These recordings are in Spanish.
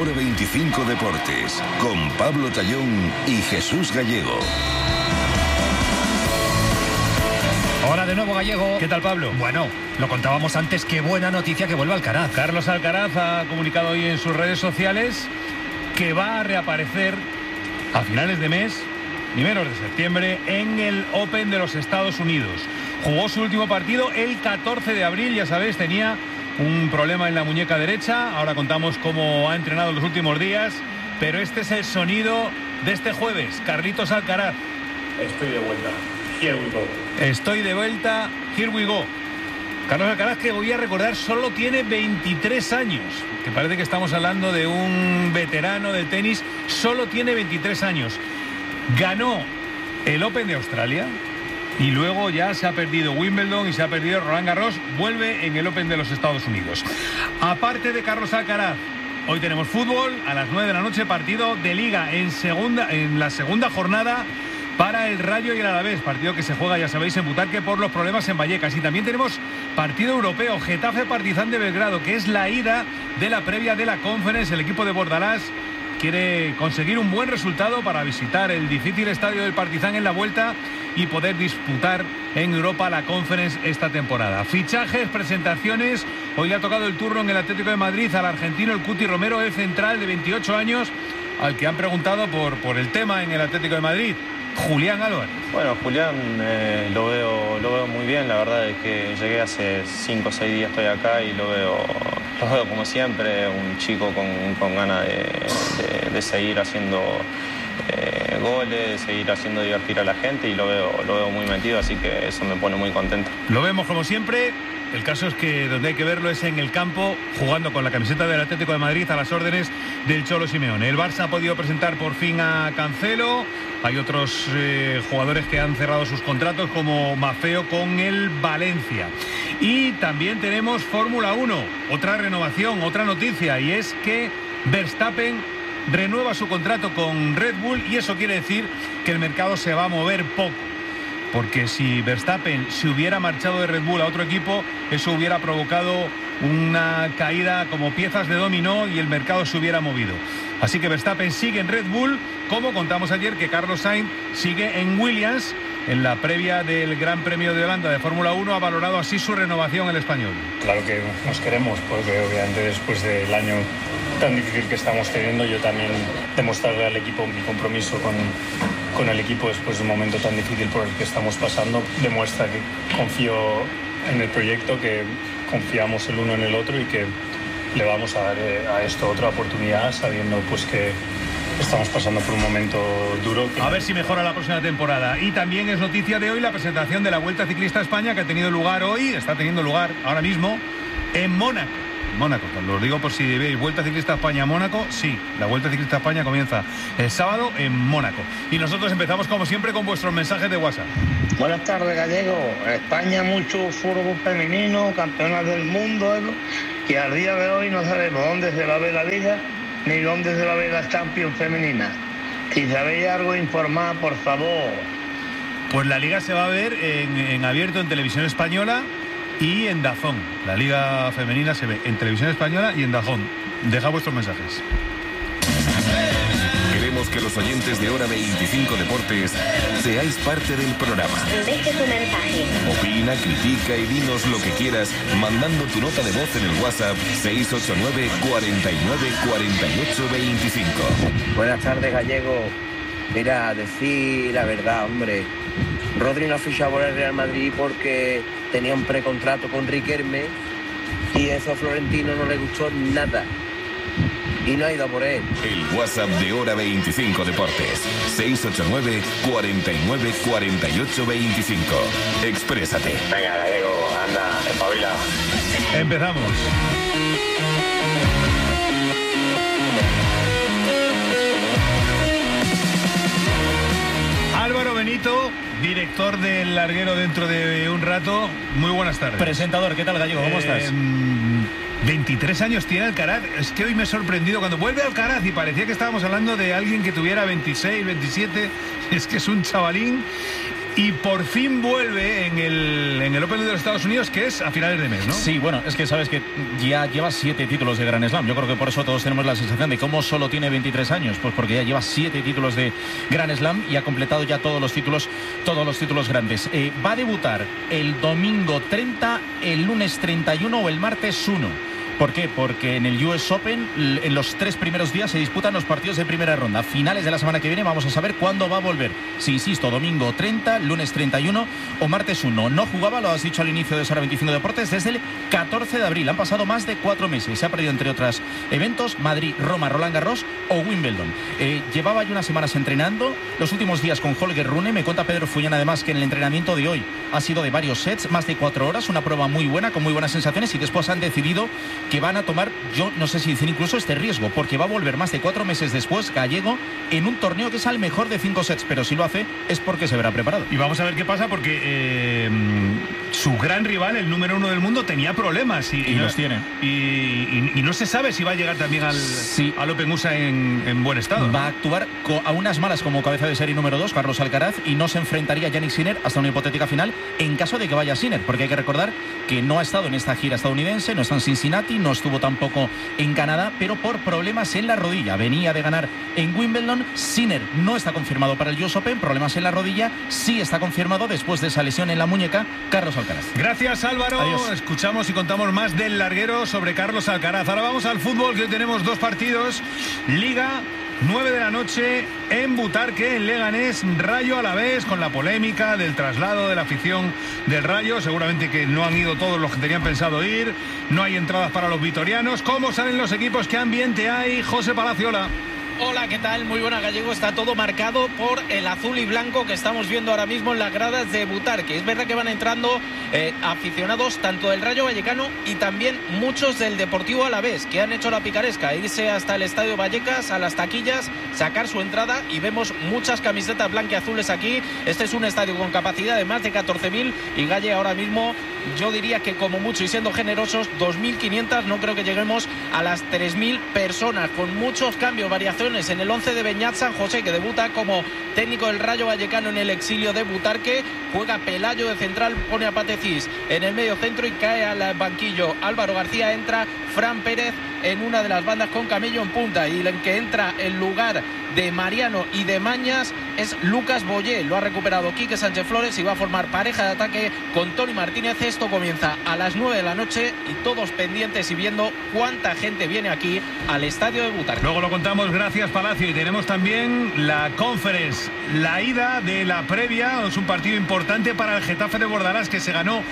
Hora 25 Deportes, con Pablo Tallón y Jesús Gallego. Hola de nuevo, Gallego. ¿Qué tal, Pablo? Bueno, lo contábamos antes, qué buena noticia que vuelve Alcaraz. Carlos Alcaraz ha comunicado hoy en sus redes sociales que va a reaparecer a finales de mes, primeros de septiembre, en el Open de los Estados Unidos. Jugó su último partido el 14 de abril, ya sabéis, tenía un problema en la muñeca derecha. Ahora contamos cómo ha entrenado los últimos días, pero este es el sonido de este jueves. Carlitos Alcaraz. Estoy de vuelta. Here we go. Estoy de vuelta. Here we go. Carlos Alcaraz, que voy a recordar, solo tiene 23 años. Que parece que estamos hablando de un veterano del tenis. Solo tiene 23 años. Ganó el Open de Australia y luego ya se ha perdido Wimbledon y se ha perdido Roland Garros. Vuelve en el Open de los Estados Unidos. Aparte de Carlos Alcaraz, hoy tenemos fútbol a las 9 de la noche, partido de Liga en la segunda jornada para el Rayo y el Alavés, partido que se juega, ya sabéis, en Butarque por los problemas en Vallecas. Y también tenemos partido europeo, Getafe Partizan de Belgrado, que es la ida de la previa de la Conference. El equipo de Bordalás quiere conseguir un buen resultado para visitar el difícil estadio del Partizan en la vuelta y poder disputar en Europa la Conference esta temporada. Fichajes, presentaciones. Hoy le ha tocado el turno en el Atlético de Madrid al argentino, el Cuti Romero, el central de 28 años, al que han preguntado por el tema en el Atlético de Madrid. Julián Álvarez. Bueno, Julián lo veo muy bien. La verdad es que llegué hace 5 o 6 días, estoy acá y lo veo como siempre, un chico con ganas de seguir haciendo goles, de seguir haciendo divertir a la gente, y lo veo muy metido, así que eso me pone muy contento. Lo vemos como siempre. El caso es que donde hay que verlo es en el campo, jugando con la camiseta del Atlético de Madrid a las órdenes del Cholo Simeone. El Barça ha podido presentar por fin a Cancelo. Hay otros jugadores que han cerrado sus contratos, como Maffeo con el Valencia. Y también tenemos Fórmula 1, otra renovación, otra noticia, y es que Verstappen renueva su contrato con Red Bull, y eso quiere decir que el mercado se va a mover poco. Porque si Verstappen se hubiera marchado de Red Bull a otro equipo, eso hubiera provocado una caída como piezas de dominó y el mercado se hubiera movido. Así que Verstappen sigue en Red Bull, como contamos ayer que Carlos Sainz sigue en Williams. En la previa del Gran Premio de Holanda de Fórmula 1 ha valorado así su renovación el español. Claro que nos queremos, porque obviamente después del año tan difícil que estamos teniendo, yo también demostrarle al equipo mi compromiso con el equipo después de un momento tan difícil por el que estamos pasando. Demuestra que confío en el proyecto, que confiamos el uno en el otro y que le vamos a dar a esto otra oportunidad, sabiendo pues que estamos pasando por un momento duro. A ver si mejora la próxima temporada. Y también es noticia de hoy la presentación de la Vuelta Ciclista a España, que ha tenido lugar hoy, está teniendo lugar ahora mismo en Mónaco. Mónaco, lo digo por si veis, Vuelta Ciclista a España, Mónaco, sí, la Vuelta Ciclista a España comienza el sábado en Mónaco. Y nosotros empezamos como siempre con vuestros mensajes de WhatsApp. Buenas tardes, Gallego. España, mucho fútbol femenino, campeonas del mundo, que al día de hoy no sabemos dónde se va a ver la Liga ni dónde se va a ver la Champions femenina. Si sabéis algo, informad, por favor. Pues la Liga se va a ver en abierto en Televisión Española y en DAZN. La Liga Femenina se ve en Televisión Española y en DAZN. Deja vuestros mensajes. Queremos que los oyentes de Hora 25 Deportes seáis parte del programa. Deje tu mensaje. Opina, critica y dinos lo que quieras mandando tu nota de voz en el WhatsApp 689 49 48 25. Buenas tardes, Gallego. Mira, decir la verdad, hombre. Rodri no ha fichado por el Real Madrid porque tenía un precontrato con Riquelme y eso a Florentino no le gustó nada y no ha ido por él. El WhatsApp de Hora 25 Deportes 689 49 48 25. Exprésate. Venga, Gallego, anda, espabila. Empezamos. Álvaro Benito, director del Larguero dentro de un rato. Muy buenas tardes. Presentador, ¿qué tal, Gallego? ¿Cómo estás? 23 años tiene Alcaraz. Es que hoy me he sorprendido cuando vuelve Alcaraz y parecía que estábamos hablando de alguien que tuviera 26, 27. Es que es un chavalín. Y por fin vuelve en el Open de los Estados Unidos, que es a finales de mes, ¿no? Sí, bueno, es que sabes que ya lleva 7 títulos de Grand Slam. Yo creo que por eso todos tenemos la sensación de cómo solo tiene 23 años. Pues porque ya lleva 7 títulos de Grand Slam y ha completado ya todos los títulos grandes. Va a debutar el domingo 30, el lunes 31 o el martes 1. ¿Por qué? Porque en el US Open en los 3 primeros días se disputan los partidos de primera ronda. A finales de la semana que viene vamos a saber cuándo va a volver. Si insisto, domingo 30, lunes 31 o martes 1. No jugaba, lo has dicho al inicio de Hora 25 Deportes, desde el 14 de abril. Han pasado más de 4 meses. Se ha perdido, entre otros eventos, Madrid, Roma, Roland Garros o Wimbledon. Llevaba ya unas semanas entrenando. Los últimos días con Holger Rune. Me cuenta Pedro Fullán además que en el entrenamiento de hoy ha sido de varios sets, más de 4 horas, una prueba muy buena, con muy buenas sensaciones, y después han decidido que van a tomar, yo no sé si decir incluso este riesgo, porque va a volver más de 4 meses después Gallego en un torneo que es al mejor de 5 sets, pero si lo hace es porque se verá preparado. Y vamos a ver qué pasa, porque su gran rival, el número 1 del mundo, tenía problemas y los tiene. Y no se sabe si va a llegar también al Open USA en buen estado. Va a actuar a unas malas como cabeza de serie número 2, Carlos Alcaraz, y no se enfrentaría a Jannik Sinner hasta una hipotética final en caso de que vaya Sinner, porque hay que recordar que no ha estado en esta gira estadounidense, no está en Cincinnati, no estuvo tampoco en Canadá, pero por problemas en la rodilla. Venía de ganar en Wimbledon. Sinner no está confirmado para el US Open, problemas en la rodilla, sí está confirmado después de esa lesión en la muñeca, Carlos Alcaraz. Gracias, Álvaro. Adiós. Escuchamos y contamos más del larguero sobre Carlos Alcaraz. Ahora vamos al fútbol, que hoy tenemos 2 partidos. Liga, 9 de la noche en Butarque, en Leganés, Rayo Alavés, con la polémica del traslado de la afición del Rayo. Seguramente que no han ido todos los que tenían pensado ir. No hay entradas para los vitorianos. ¿Cómo salen los equipos? ¿Qué ambiente hay? José Palaciola. Hola, ¿qué tal? Muy buena, Gallego. Está todo marcado por el azul y blanco que estamos viendo ahora mismo en las gradas de Butarque. Es verdad que van entrando aficionados tanto del Rayo Vallecano y también muchos del Deportivo Alavés, que han hecho la picaresca, irse hasta el Estadio Vallecas, a las taquillas, sacar su entrada, y vemos muchas camisetas blanquiazules aquí. Este es un estadio con capacidad de más de 14.000 y Galle ahora mismo, yo diría que como mucho y siendo generosos, 2.500, no creo que lleguemos a las 3.000 personas, con muchos cambios, variaciones en el 11 de Beñat San José, que debuta como técnico del Rayo Vallecano en el exilio de Butarque. Juega Pelayo de central, pone a Patecís en el medio centro y cae al banquillo Álvaro García. Entra Fran Pérez en una de las bandas con Camello en punta, y el que entra en lugar de Mariano y de Mañas es Lucas Boyé. Lo ha recuperado Quique Sánchez Flores y va a formar pareja de ataque con Toni Martínez. Esto comienza a las 9 de la noche y todos pendientes y viendo cuánta gente viene aquí al estadio de Butarque. Luego lo contamos, gracias Palacio. Y tenemos también la Conference, la ida de la previa. Es un partido importante para el Getafe de Bordalás, que se ganó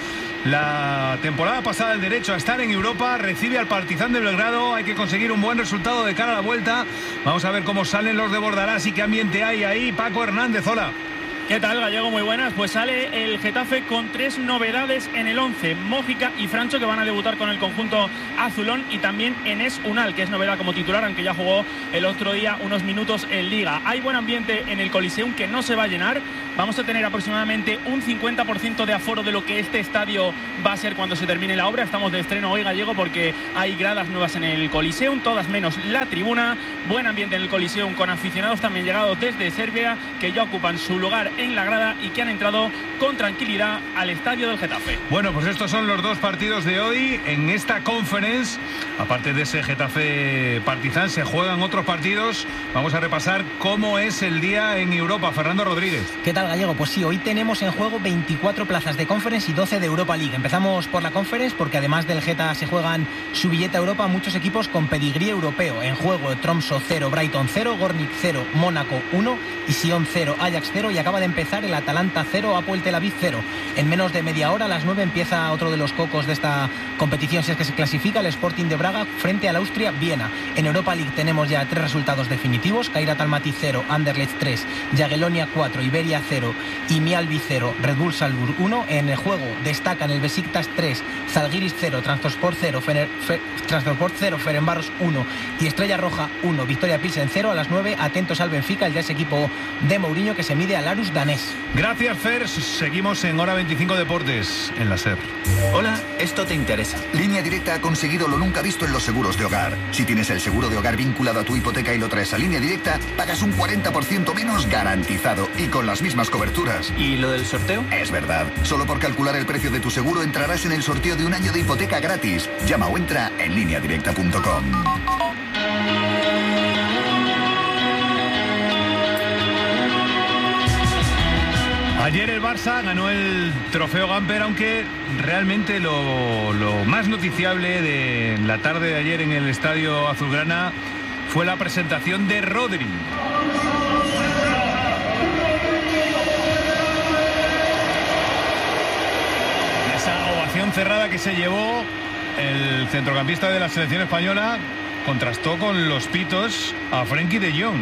la temporada pasada el derecho a estar en Europa. Recibe al Partizan de Belgrado. Hay que conseguir un buen resultado de cara a la vuelta. Vamos a ver cómo salen los de Bordalás y qué ambiente hay ahí. Paco Hernández, hola. ¿Qué tal, Gallego? Muy buenas. Pues sale el Getafe con 3 novedades en el 11. Mójica y Francho, que van a debutar con el conjunto azulón, y también Enes Unal, que es novedad como titular, aunque ya jugó el otro día unos minutos en Liga. Hay buen ambiente en el Coliseum, que no se va a llenar. Vamos a tener aproximadamente un 50% de aforo de lo que este estadio va a ser cuando se termine la obra. Estamos de estreno hoy, Gallego, porque hay gradas nuevas en el Coliseum, todas menos la tribuna. Buen ambiente en el Coliseum, con aficionados también llegados desde Serbia, que ya ocupan su lugar en la grada y que han entrado con tranquilidad al estadio del Getafe. Bueno, pues estos son los 2 partidos de hoy en esta Conference. Aparte de ese Getafe Partizan, se juegan otros partidos. Vamos a repasar cómo es el día en Europa. Fernando Rodríguez. ¿Qué tal, Gallego? Pues sí, hoy tenemos en juego 24 plazas de Conference y 12 de Europa League. Empezamos por la Conference porque además del Geta se juegan su billete a Europa muchos equipos con pedigrí europeo. En juego Tromsø 0, Brighton 0, Gornik 0, Mónaco 1 y Sion 0, Ajax 0, y acaba de empezar el Atalanta 0, Apoel Tel Aviv 0. En menos de media hora, a las 9, empieza otro de los cocos de esta competición, si es que se clasifica, el Sporting de Braga frente al Austria Viena. En Europa League tenemos ya 3 resultados definitivos: Kairat Almaty 0, Anderlecht 3, Jagiellonia 4, Iberia 0 y Mialbi 0, Red Bull Salzburg 1. En el juego destacan el Besiktas 3, Zalgiris 0, Trabzonspor 0, Ferencváros 1 y Estrella Roja 1, Victoria Pilsen 0. A las 9, atentos al Benfica, el ya es equipo de Mourinho, que se mide al Aarhus Juventus danés. Gracias, Fer. Seguimos en Hora 25 Deportes, en la SER. Hola, esto te interesa. Línea Directa ha conseguido lo nunca visto en los seguros de hogar. Si tienes el seguro de hogar vinculado a tu hipoteca y lo traes a Línea Directa, pagas un 40% menos garantizado y con las mismas coberturas. ¿Y lo del sorteo? Es verdad. Solo por calcular el precio de tu seguro entrarás en el sorteo de un año de hipoteca gratis. Llama o entra en lineadirecta.com. Ayer el Barça ganó el trofeo Gamper, aunque realmente lo más noticiable de la tarde de ayer en el estadio azulgrana fue la presentación de Rodri. Esa ovación cerrada que se llevó el centrocampista de la selección española contrastó con los pitos a Frenkie de Jong.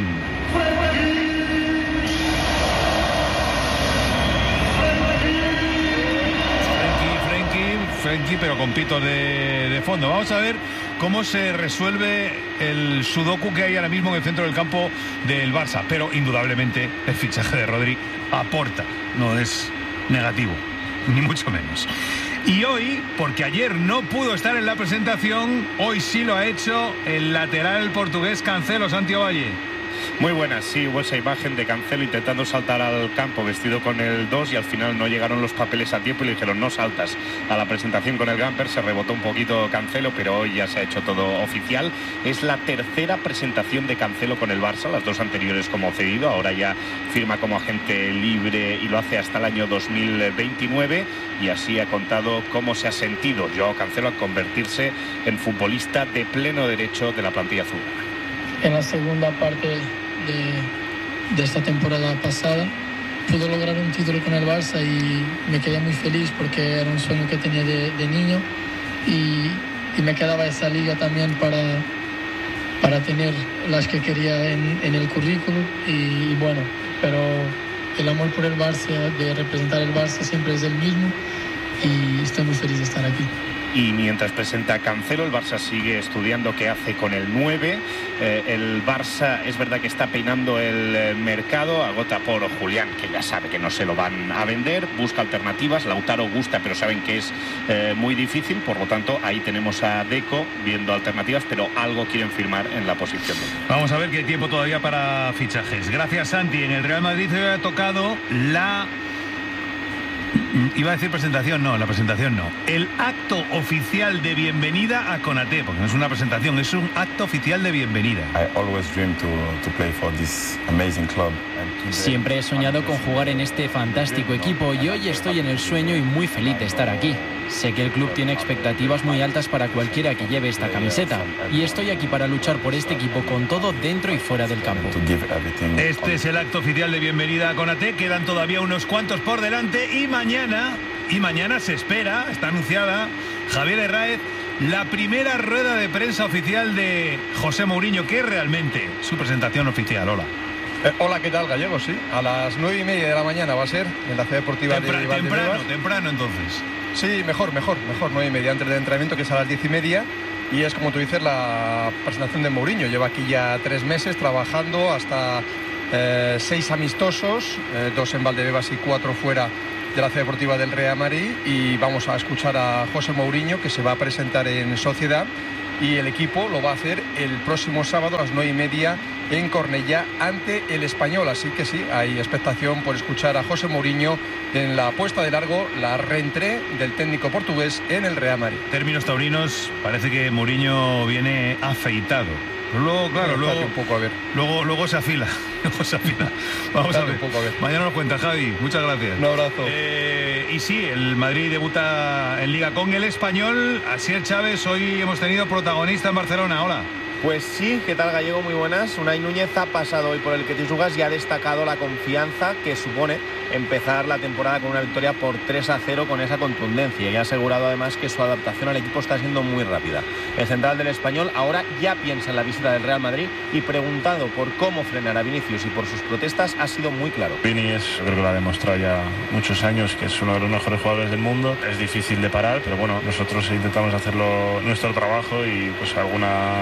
Frenkie, pero con pitos de fondo. Vamos a ver cómo se resuelve el sudoku que hay ahora mismo en el centro del campo del Barça. Pero indudablemente el fichaje de Rodri aporta, no es negativo, ni mucho menos. Y hoy, porque ayer no pudo estar en la presentación, hoy sí lo ha hecho el lateral portugués Cancelo. Santiago Valle. Muy buenas, sí, hubo esa imagen de Cancelo intentando saltar al campo vestido con el 2 y al final no llegaron los papeles a tiempo y le dijeron no saltas a la presentación con el Gamper. Se rebotó un poquito Cancelo, pero hoy ya se ha hecho todo oficial. Es la tercera presentación de Cancelo con el Barça, las dos anteriores como cedido, ahora ya firma como agente libre y lo hace hasta el año 2029 y así ha contado cómo se ha sentido Joao Cancelo al convertirse en futbolista de pleno derecho de la plantilla azul. En la segunda parte de esta temporada pasada pude lograr un título con el Barça y me quedé muy feliz porque era un sueño que tenía de niño y me quedaba esa liga también para tener las que quería en el currículum y bueno, pero el amor por el Barça, de representar el Barça siempre es el mismo y estoy muy feliz de estar aquí. Y mientras presenta a Cancelo, el Barça sigue estudiando qué hace con el 9. El Barça es verdad que está peinando el mercado, agota por Julián, que ya sabe que no se lo van a vender, busca alternativas. Lautaro gusta, pero saben que es muy difícil, por lo tanto ahí tenemos a Deco viendo alternativas, pero algo quieren firmar en la posición de... Vamos a ver que hay tiempo todavía para fichajes. Gracias, Santi. En el Real Madrid se ha tocado la... Iba a decir presentación, no, la presentación no. El acto oficial de bienvenida a Konaté, porque no es una presentación, es un acto oficial de bienvenida. Siempre he soñado con jugar en este fantástico equipo y hoy estoy en el sueño y muy feliz de estar aquí. Sé que el club tiene expectativas muy altas para cualquiera que lleve esta camiseta y estoy aquí para luchar por este equipo con todo dentro y fuera del campo. Este es el acto oficial de bienvenida a Konaté, quedan todavía unos cuantos por delante y mañana se espera, está anunciada, Javier Herráez, la primera rueda de prensa oficial de José Mourinho, que es realmente su presentación oficial. Hola. Hola, ¿qué tal, Gallego? Sí, a las 9:30 de la mañana va a ser en la ciudad deportiva de Valdebebas. Temprano entonces. Sí, mejor, 9:30 antes del entrenamiento, que es a las 10:30. Y es, como tú dices, la presentación de Mourinho. Lleva aquí ya 3 meses trabajando, hasta 6 amistosos, 2 en Valdebebas y 4 fuera de la ciudad deportiva del Real Madrid. Y vamos a escuchar a José Mourinho, que se va a presentar en Sociedad. Y el equipo lo va a hacer el próximo sábado a las 9:30 en Cornellá ante el Español. Así que sí, hay expectación por escuchar a José Mourinho en la puesta de largo, la reentrée del técnico portugués en el Real Madrid. Términos taurinos, parece que Mourinho viene afeitado. Pero luego, claro, un poco, a ver. Luego se afila. Vamos a ver. Mañana nos cuenta, Javi. Muchas gracias. Un abrazo. Y sí, el Madrid debuta en Liga con el Español. Asier Chávez, hoy hemos tenido protagonista en Barcelona. Hola. Pues sí, ¿qué tal, Gallego? Muy buenas. Unai Núñez ha pasado hoy por el Ketisugas y ha destacado la confianza que supone empezar la temporada con una victoria por 3-0 con esa contundencia y ha asegurado además que su adaptación al equipo está siendo muy rápida. El central del Español ahora ya piensa en la visita del Real Madrid y, preguntado por cómo frenar a Vinicius y por sus protestas, ha sido muy claro. Vini creo que lo ha demostrado ya muchos años que es uno de los mejores jugadores del mundo. Es difícil de parar, pero bueno, nosotros intentamos hacerlo nuestro trabajo y pues alguna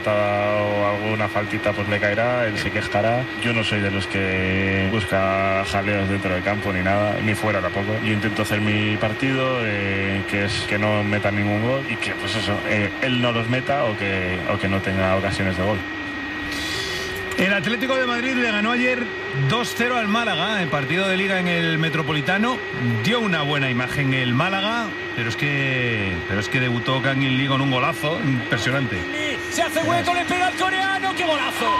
patada o alguna faltita pues le caerá, él se quejará. Yo no soy de los que busca jaleos dentro del campo ni nada, ni fuera tampoco. Yo intento hacer mi partido, que es que no meta ningún gol y que pues eso, él no los meta o que no tenga ocasiones de gol. El Atlético de Madrid le ganó ayer 2-0 al Málaga en partido de Liga en el Metropolitano. Dio una buena imagen el Málaga, pero es que debutó Kang In Lee con un golazo impresionante. Se hace hueco, le pega al coreano, ¡qué golazo!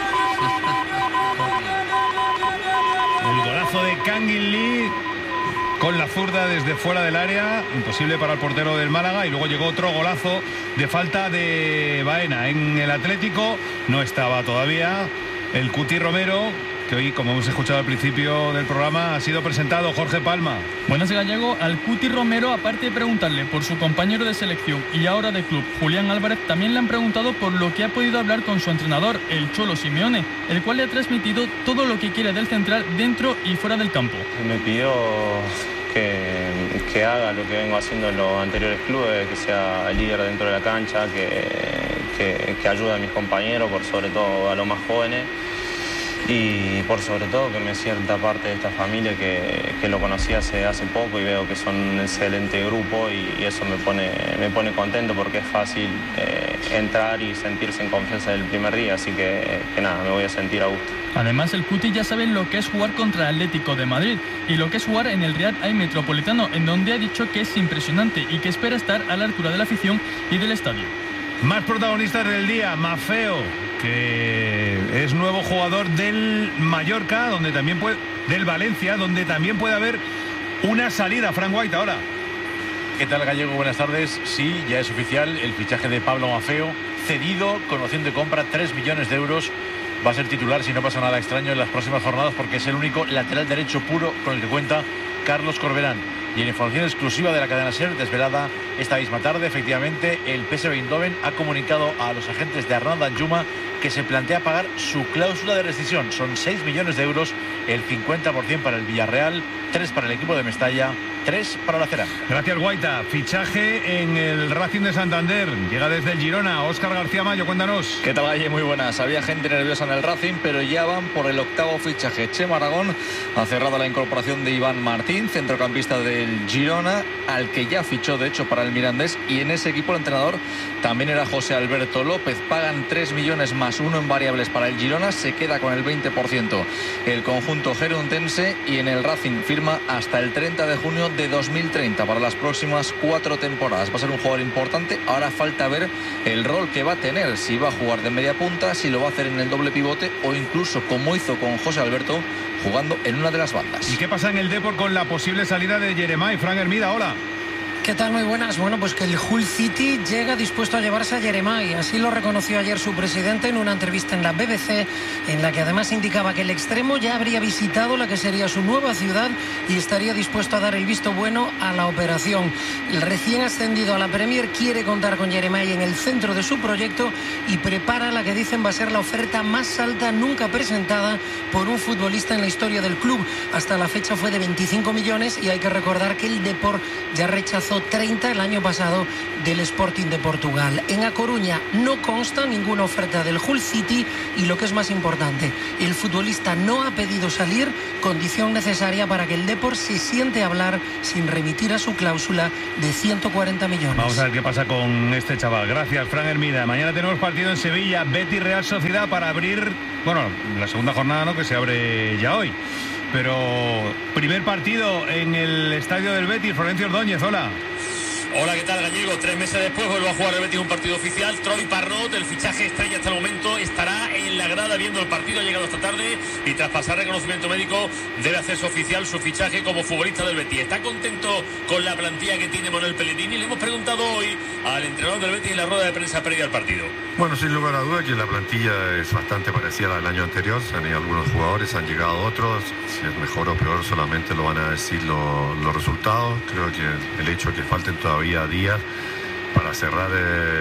El golazo de Kang In Lee con la zurda desde fuera del área, imposible para el portero del Málaga, y luego llegó otro golazo de falta de Baena. En el Atlético no estaba todavía el Cuti Romero, que hoy, como hemos escuchado al principio del programa, ha sido presentado. Jorge Palma. Buenas, Gallego. Al Cuti Romero, aparte de preguntarle por su compañero de selección y ahora de club, Julián Álvarez, también le han preguntado por lo que ha podido hablar con su entrenador, el Cholo Simeone, el cual le ha transmitido todo lo que quiere del central dentro y fuera del campo. Me pidió que haga lo que vengo haciendo en los anteriores clubes, que sea líder dentro de la cancha, que ayude a mis compañeros, por sobre todo a los más jóvenes, y por sobre todo que me sienta parte de esta familia que lo conocí hace poco y veo que son un excelente grupo, y eso me pone contento porque es fácil entrar y sentirse en confianza del primer día, así que nada, me voy a sentir a gusto. Además, el Cuti ya sabe lo que es jugar contra el Atlético de Madrid y lo que es jugar en el Riyad Al Metropolitano, en donde ha dicho que es impresionante y que espera estar a la altura de la afición y del estadio. Más protagonistas del día, Maffeo, que es nuevo jugador del Mallorca, del Valencia, donde también puede haber una salida. Frank White ahora. ¿Qué tal, Gallego? Buenas tardes. Sí, ya es oficial el fichaje de Pablo Maffeo, cedido con opción de compra, 3 millones de euros. Va a ser titular, si no pasa nada extraño, en las próximas jornadas, porque es el único lateral derecho puro con el que cuenta Carlos Corberán. Y en información exclusiva de la cadena SER, desvelada esta misma tarde, efectivamente, el PSV Eindhoven ha comunicado a los agentes de Arnald Danjuma que se plantea pagar su cláusula de rescisión. Son 6 millones de euros, el 50% para el Villarreal, 3 para el equipo de Mestalla, 3 para la Cerámica. Gracias, Guaita. Fichaje en el Racing de Santander. Llega desde el Girona. Óscar García Mayo, cuéntanos. ¿Qué tal, Galle? Muy buenas. Había gente nerviosa en el Racing, pero ya van por el octavo fichaje. Chema Aragón ha cerrado la incorporación de Iván Martín, centrocampista del Girona, al que ya fichó, de hecho, para el Mirandés. Y en ese equipo el entrenador también era José Alberto López. Pagan 3 millones más 1 en variables para el Girona. Se queda con el 20% el conjunto gerundense, y en el Racing firma hasta el 30 de junio de 2030 para las próximas 4 temporadas. Va a ser un jugador importante. Ahora falta ver el rol que va a tener, si va a jugar de media punta, si lo va a hacer en el doble pivote o incluso, como hizo con José Alberto, jugando en una de las bandas. ¿Y qué pasa en el Depor con la posible salida de Jeremai? Fran Hermida, hola. ¿Qué tal? Muy buenas. Bueno, pues que el Hull City llega dispuesto a llevarse a Jeremai. Así lo reconoció ayer su presidente en una entrevista en la BBC, en la que además indicaba que el extremo ya habría visitado la que sería su nueva ciudad y estaría dispuesto a dar el visto bueno a la operación. El recién ascendido a la Premier quiere contar con Jeremai en el centro de su proyecto y prepara la que dicen va a ser la oferta más alta nunca presentada por un futbolista en la historia del club. Hasta la fecha fue de 25 millones y hay que recordar que el Depor ya rechazó 30 el año pasado del Sporting de Portugal. En A Coruña no consta ninguna oferta del Hull City y, lo que es más importante, el futbolista no ha pedido salir, condición necesaria para que el Depor se siente a hablar sin remitir a su cláusula de 140 millones. Vamos a ver qué pasa con este chaval. Gracias, Fran Hermida. Mañana tenemos partido en Sevilla, Betis Real Sociedad, para abrir, bueno, la segunda jornada, ¿no?, que se abre ya hoy. Pero primer partido en el estadio del Betis. Florencio Ordóñez, hola. Hola, ¿qué tal, Gallego? 3 meses después vuelve a jugar el Betis un partido oficial. Troy Parrott, el fichaje estrella hasta el momento, estará en la grada viendo el partido. Ha llegado esta tarde y tras pasar reconocimiento médico debe hacerse oficial su fichaje como futbolista del Betis. Está contento con la plantilla que tiene Manuel Pellegrini. Le hemos preguntado hoy al entrenador del Betis en la rueda de prensa previa al partido. Bueno, sin lugar a duda que la plantilla es bastante parecida al año anterior. Se han ido algunos jugadores, han llegado otros. Si es mejor o peor solamente lo van a decir los resultados. Creo que el hecho de que falten todavía días para cerrar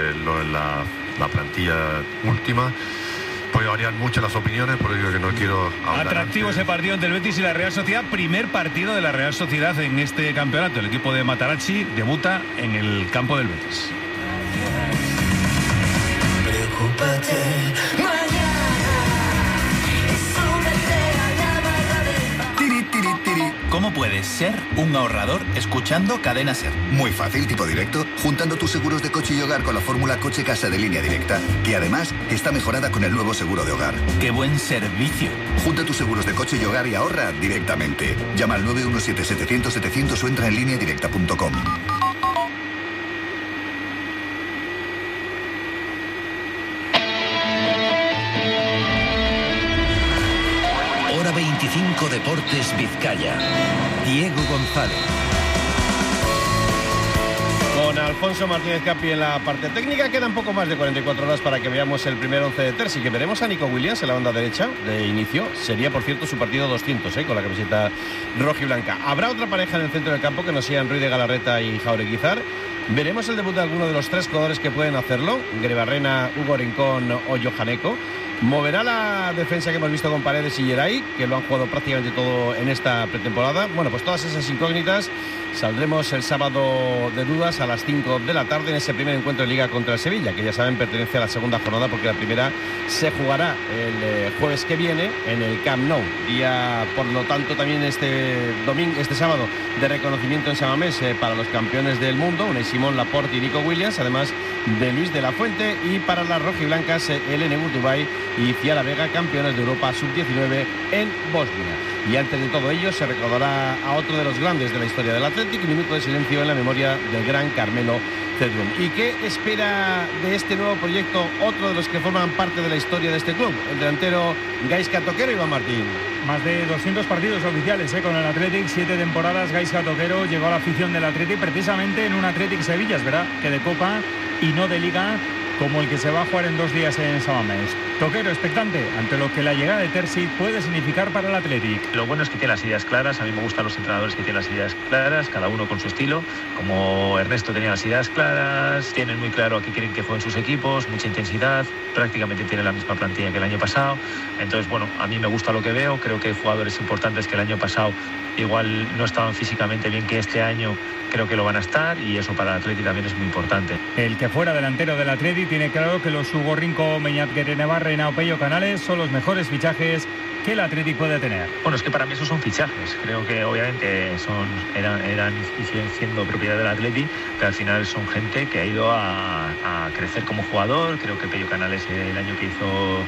la plantilla última puede variar mucho las opiniones, por ello que no quiero hablar. Atractivo ese partido entre el Betis y la Real Sociedad. Primer partido de la Real Sociedad en este campeonato. El equipo de Matarazzi debuta en el campo del Betis. Preocupa ser un ahorrador escuchando Cadena Ser? Muy fácil, tipo directo, juntando tus seguros de coche y hogar con la fórmula Coche Casa de Línea Directa, que además está mejorada con el nuevo seguro de hogar. ¡Qué buen servicio! Junta tus seguros de coche y hogar y ahorra directamente. Llama al 917-700-700 o entra en lineadirecta.com. Hora 25 Deportes Vizcaya. Diego González. Con Alfonso Martínez Capi en la parte técnica, quedan poco más de 44 horas para que veamos el primer 11 de Terzi, que veremos a Nico Williams en la banda derecha de inicio. Sería, por cierto, su partido 200, con la camiseta rojiblanca. Habrá otra pareja en el centro del campo que no sean Ruiz de Galarreta y Jauregui Guizar. Veremos el debut de alguno de los tres jugadores que pueden hacerlo, Grebarrena, Hugo Rincón o Johan Eco. Moverá la defensa que hemos visto con Paredes y Geray, que lo han jugado prácticamente todo en esta pretemporada. Bueno, pues todas esas incógnitas saldremos el sábado de dudas a las 5 de la tarde en ese primer encuentro de Liga contra el Sevilla, que ya saben pertenece a la segunda jornada porque la primera se jugará el jueves que viene en el Camp Nou. Día, por lo tanto, también este sábado de reconocimiento en San Mamés para los campeones del mundo, Unai Simón, Laporte y Nico Williams, además de Luis de la Fuente, y para las rojiblancas Elene Gutubay y Ciara Vega, campeones de Europa sub-19 en Bosnia. Y antes de todo ello se recordará a otro de los grandes de la historia del Athletic, un minuto de silencio en la memoria del gran Carmelo Cedrún. ¿Y qué espera de este nuevo proyecto otro de los que forman parte de la historia de este club? El delantero Gaizka Toquero, Iván Martín. Más de 200 partidos oficiales con el Athletic, 7 temporadas. Gaizka Toquero llegó a la afición del Athletic precisamente en un Athletic Sevilla, es verdad, que de Copa y no de Liga, como el que se va a jugar en 2 días en San Mamés. Toquero expectante ante lo que la llegada de Terzi puede significar para el Athletic. Lo bueno es que tiene las ideas claras. A mí me gustan los entrenadores que tienen las ideas claras, cada uno con su estilo. Como Ernesto tenía las ideas claras, tienen muy claro a qué quieren que jueguen sus equipos, mucha intensidad, prácticamente tiene la misma plantilla que el año pasado. Entonces, bueno, a mí me gusta lo que veo. Creo que hay jugadores importantes que el año pasado igual no estaban físicamente bien, que este año creo que lo van a estar, y eso para el Athletic también es muy importante. El que fuera delantero del Athletic tiene claro que los Hugo Rincón, Beñat Guerenebarrena o Pello Canales son los mejores fichajes que el Athletic puede tener. Bueno, es que para mí esos son fichajes. Creo que obviamente eran y siguen siendo propiedad del Athletic, pero al final son gente que ha ido a crecer como jugador. Creo que Pello Canales el año que hizo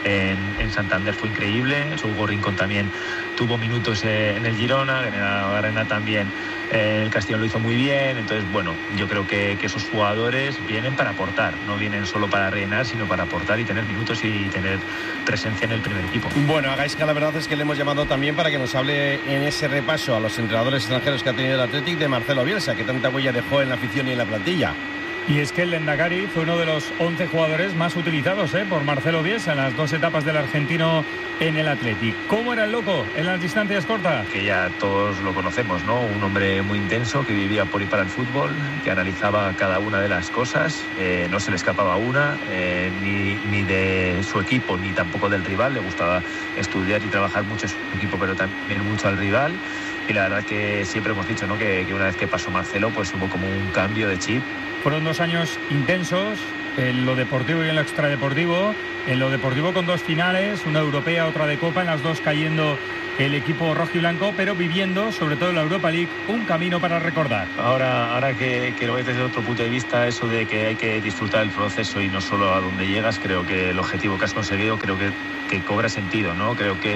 en Santander fue increíble. Hugo Rincón también tuvo minutos en el Girona, Guerenebarrena también. El Castellón lo hizo muy bien. Entonces, bueno, yo creo que esos jugadores vienen para aportar, no vienen solo para rellenar, sino para aportar y tener minutos y tener presencia en el primer equipo. Bueno, a Gaizka la verdad es que le hemos llamado también para que nos hable en ese repaso a los entrenadores extranjeros que ha tenido el Athletic de Marcelo Bielsa, que tanta huella dejó en la afición y en la plantilla. Y es que el Lendakari fue uno de los 11 jugadores más utilizados por Marcelo Bielsa en las 2 etapas del argentino en el Athletic. ¿Cómo era el loco en las distancias cortas? Que ya todos lo conocemos, ¿no? Un hombre muy intenso que vivía por y para el fútbol, que analizaba cada una de las cosas, no se le escapaba una, ni de su equipo ni tampoco del rival. Le gustaba estudiar y trabajar mucho en su equipo, pero también mucho al rival. Y la verdad que siempre hemos dicho, ¿no?, que una vez que pasó Marcelo, pues hubo como un cambio de chip. Fueron 2 años intensos en lo deportivo y en lo extradeportivo. En lo deportivo con 2 finales, una europea, otra de Copa, en las 2 cayendo el equipo rojiblanco, pero viviendo, sobre todo en la Europa League, un camino para recordar. Ahora que lo ves desde otro punto de vista, eso de que hay que disfrutar el proceso y no solo a donde llegas, creo que el objetivo que has conseguido, creo que cobra sentido, ¿no? Creo que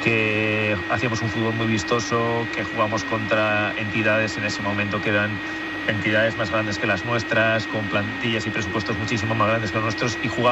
hacíamos un fútbol muy vistoso, que jugamos contra entidades en ese momento que eran entidades más grandes que las nuestras, con plantillas y presupuestos muchísimo más grandes que los nuestros, y jugamos